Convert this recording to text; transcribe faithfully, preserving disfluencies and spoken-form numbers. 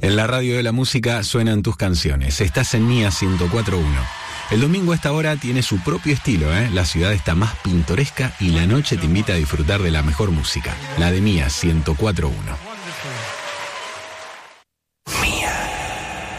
En la radio de la música suenan tus canciones. Estás en Mía ciento cuatro punto uno. El domingo a esta hora tiene su propio estilo, ¿eh? La ciudad está más pintoresca y la noche te invita a disfrutar de la mejor música, la de Mía ciento cuatro punto uno.